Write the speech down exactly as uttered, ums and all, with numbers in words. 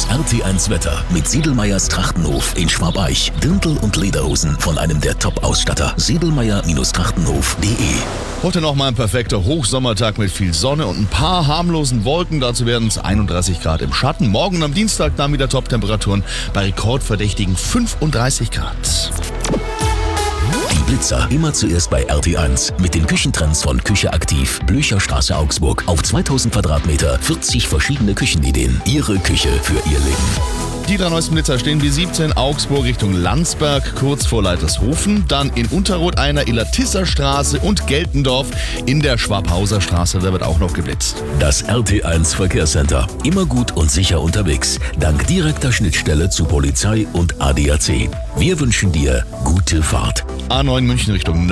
Das R T eins Wetter mit Siedelmeyers Trachtenhof in Schwabeich. Dirndl und Lederhosen von einem der Top-Ausstatter. siedelmeyer Trachtenhof punkt de. Heute nochmal ein perfekter Hochsommertag mit viel Sonne und ein paar harmlosen Wolken. Dazu werden es einunddreißig Grad im Schatten. Morgen am Dienstag dann wieder Top-Temperaturen bei rekordverdächtigen fünfunddreißig Grad. Die Blitzer immer zuerst bei R T eins mit den Küchentrends von Küche aktiv, Blücherstraße, Augsburg. Auf zweitausend Quadratmeter, vierzig verschiedene Küchenideen. Ihre Küche für Ihr Leben. Die drei neuesten Blitzer stehen wie siebzehn Augsburg Richtung Landsberg, kurz vor Leitershofen. Dann in Unterroth einer, Illertisser Straße und Geltendorf in der Schwabhauser Straße. Da wird auch noch geblitzt. Das R T eins Verkehrscenter. Immer gut und sicher unterwegs. Dank direkter Schnittstelle zu Polizei und A D A C. Wir wünschen dir gute Fahrt. A neun München Richtung